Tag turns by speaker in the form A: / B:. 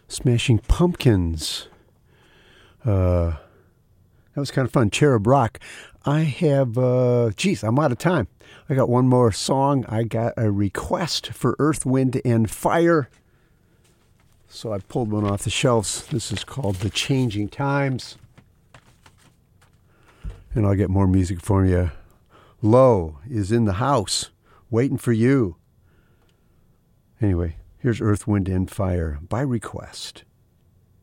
A: Smashing Pumpkins. That was kind of fun. Cherub Rock. I have, I'm out of time. I got one more song. I got a request for Earth, Wind, and Fire. So I pulled one off the shelves. This is called The Changing Times. And I'll get more music for you. Low is in the house, waiting for you. Anyway, here's Earth, Wind, and Fire by request.